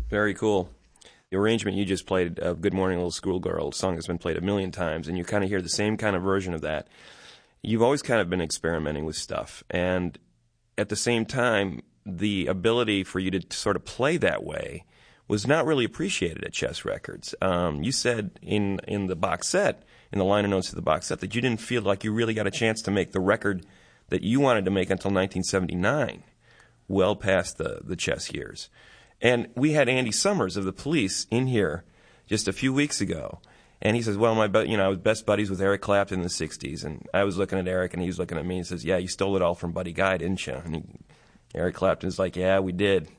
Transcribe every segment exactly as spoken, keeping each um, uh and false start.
Very cool. The arrangement you just played of Good Morning Little Schoolgirl, a song that's been played a million times, and you kind of hear the same kind of version of that. You've always kind of been experimenting with stuff, and at the same time, the ability for you to sort of play that way was not really appreciated at Chess Records. Um, you said in, in the box set, in the liner notes of the box set, that you didn't feel like you really got a chance to make the record that you wanted to make until nineteen seventy-nine, well past the, the Chess years. And we had Andy Summers of the Police in here just a few weeks ago, and he says, well, my bu- you know, I was best buddies with Eric Clapton in the sixties, and I was looking at Eric, and he was looking at me, and says, yeah, you stole it all from Buddy Guy, didn't you? And he, Eric Clapton's like, yeah, we did.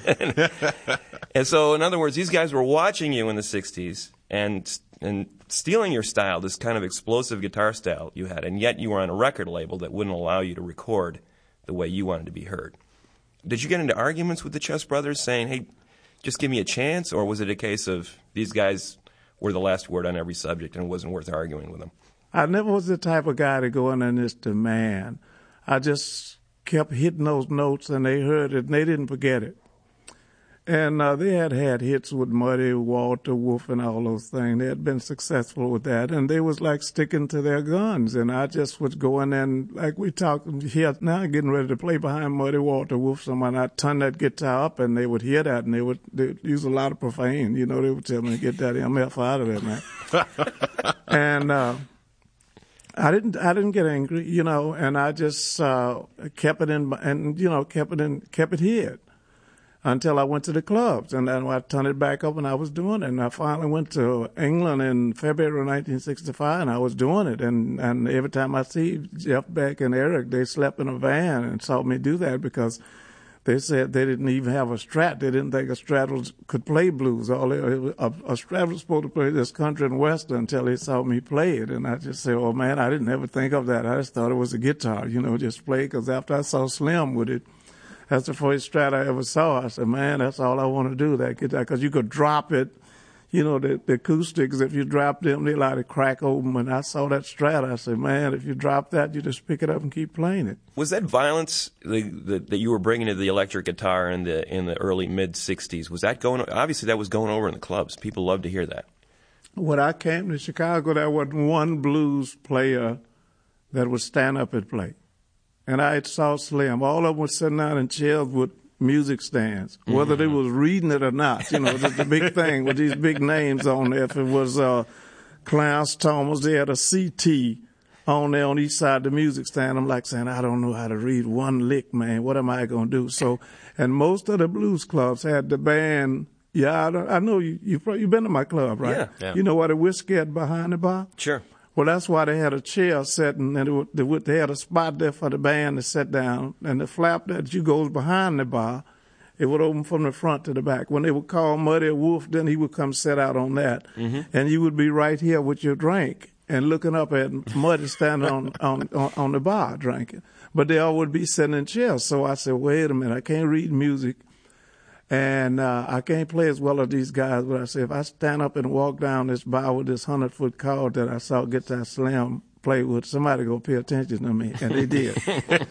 And so, in other words, these guys were watching you in the sixties and and stealing your style, this kind of explosive guitar style you had, and yet you were on a record label that wouldn't allow you to record the way you wanted to be heard. Did you get into arguments with the Chess Brothers saying, hey, just give me a chance, or was it a case of these guys were the last word on every subject and it wasn't worth arguing with them? I never was the type of guy to go in and just demand. I just kept hitting those notes, and they heard it, and they didn't forget it. And uh, they had had hits with Muddy, Walter, Wolf, and all those things. They had been successful with that, and they was like sticking to their guns. And I just was going in, like we talking here now, getting ready to play behind Muddy, Walter, Wolf. Someone, I'd turn that guitar up, and they would hear that, and they would they'd use a lot of profane. You know, they would tell me to get that M F out of it, man. and uh, I didn't, I didn't get angry, you know, and I just uh, kept it in, and you know, kept it in, kept it hid. Until I went to the clubs, and then I turned it back up, and I was doing it. And I finally went to England in February nineteen sixty-five, and I was doing it. And and every time I see Jeff Beck and Eric, they slept in a van and saw me do that because they said they didn't even have a Strat. They didn't think a Strat was, could play blues. All they, a, a Strat was supposed to play this country and western until they saw me play it. And I just said, oh, man, I didn't ever think of that. I just thought it was a guitar, you know, just play, because after I saw Slim with it, that's the first Strat I ever saw. I said, man, that's all I want to do, that guitar, because you could drop it. You know, the, the acoustics, if you drop them, they like to crack open. When I saw that Strat, I said, man, if you drop that, you just pick it up and keep playing it. Was that violence the, the, that you were bringing to the electric guitar in the in the early, mid-sixties, was that going, obviously that was going over in the clubs. People loved to hear that. When I came to Chicago, there wasn't one blues player that would stand up and play. And I saw Slim. All of them were sitting down in chairs with music stands, whether mm-hmm. they was reading it or not. You know, that's the big thing with these big names on there. If it was uh, Clarence Thomas, they had a C T on there on each side of the music stand. I'm like saying, I don't know how to read one lick, man. What am I going to do? So, and most of the blues clubs had the band. Yeah, I, don't, I know you, you, you've been to my club, right? Yeah, yeah. You know what a whiskey had behind the bar? Sure. Well, that's why they had a chair setting, and they, would, they had a spot there for the band to sit down, and the flap that you goes behind the bar, it would open from the front to the back. When they would call Muddy or Wolf, then he would come sit out on that, mm-hmm. and you would be right here with your drink and looking up at Muddy standing on, on, on, on the bar drinking. But they all would be sitting in chairs. So I said, wait a minute, I can't read music. And uh, I can't play as well as these guys, but I said, if I stand up and walk down this bar with this hundred-foot cord that I saw Guitar Slim play with, somebody go pay attention to me, and they did.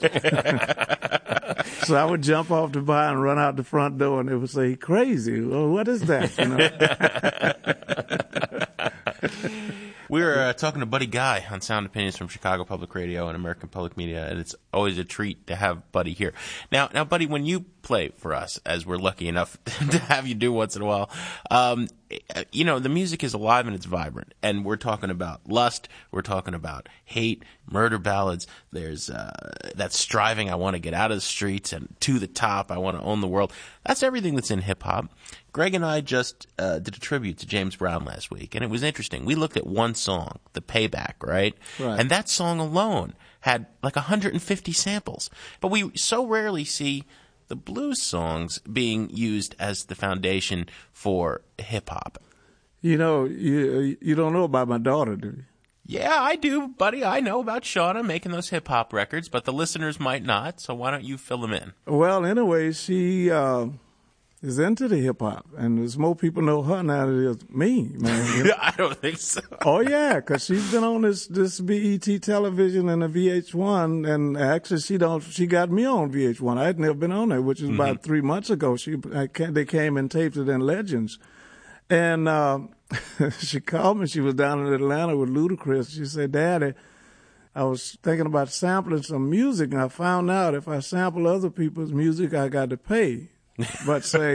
So I would jump off the bar and run out the front door, and they would say, crazy, well, what is that? You know? We were uh, talking to Buddy Guy on Sound Opinions from Chicago Public Radio and American Public Media, and it's always a treat to have Buddy here. Now, now, Buddy, when you play for us, as we're lucky enough to have you do once in a while, um, you know, the music is alive and it's vibrant, and we're talking about lust, we're talking about hate, murder ballads. There's uh, that striving, I want to get out of the streets and to the top, I want to own the world. That's everything that's in hip-hop. Greg and I just uh, did a tribute to James Brown last week, and it was interesting. We looked at one song, The Payback, right? Right. And that song alone had like one hundred fifty samples. But we so rarely see the blues songs being used as the foundation for hip-hop. You know, you you don't know about my daughter, do you? Yeah, I do, buddy. I know about Shauna making those hip-hop records, but the listeners might not, so why don't you fill them in? Well, anyway, she... Uh, is into the hip hop, and there's more people know her now than it is me, man. You know? I don't think so. Oh yeah, because she's been on this this B E T television and a V H one, and actually she don't she got me on V H one. I had never been on there, which was mm-hmm. about three months ago. She I can't, they came and taped it in Legends, and uh, she called me. She was down in Atlanta with Ludacris. She said, "Daddy, I was thinking about sampling some music, and I found out if I sample other people's music, I got to pay." But say,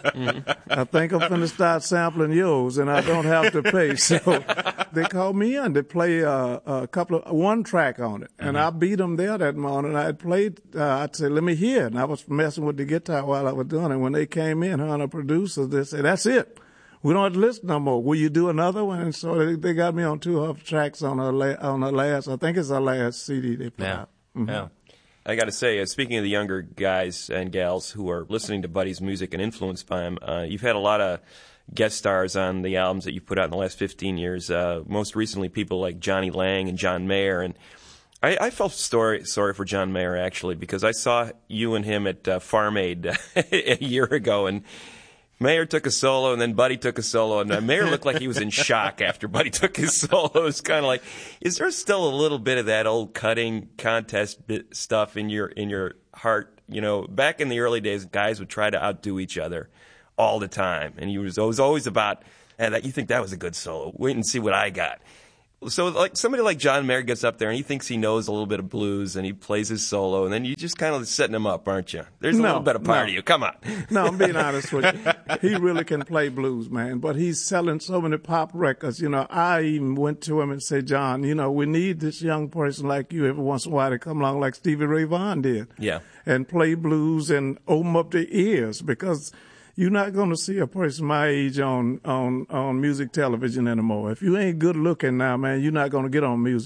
I think I'm going to start sampling yours, and I don't have to pay. So they called me in to play uh, a couple of one track on it, and mm-hmm. I beat them there that morning. I had played. Uh, I'd say, "Let me hear it," and I was messing with the guitar while I was doing it. When they came in, her and the producers, they said, "That's it. We don't have to listen no more. Will you do another one?" And so they, they got me on two of her tracks on her la- on her last. I think it's her last C D they put yeah. out. Mm-hmm. Yeah. I got to say, uh, speaking of the younger guys and gals who are listening to Buddy's music and influenced by him, uh, you've had a lot of guest stars on the albums that you've put out in the last fifteen years. Uh, most recently, people like Johnny Lang and John Mayer. And I, I felt story, sorry for John Mayer, actually, because I saw you and him at uh, Farm Aid a year ago, and Mayer took a solo, and then Buddy took a solo, and uh, Mayer looked like he was in shock after Buddy took his solo. It was kind of like, is there still a little bit of that old cutting contest bit stuff in your in your heart? You know, back in the early days, guys would try to outdo each other all the time, and he was, it was always about, hey, that you think that was a good solo? Wait and see what I got. So, like somebody like John Mayer gets up there and he thinks he knows a little bit of blues and he plays his solo, and then you just kind of setting him up, aren't you? There's a no, little bit of part no. of you. Come on. No, I'm being honest with you. He really can play blues, man. But he's selling so many pop records. You know, I even went to him and said, "John, you know, we need this young person like you every once in a while to come along like Stevie Ray Vaughan did. Yeah. And play blues and open up their ears, because you're not going to see a person my age on, on, on music television anymore. If you ain't good looking now, man, you're not going to get on music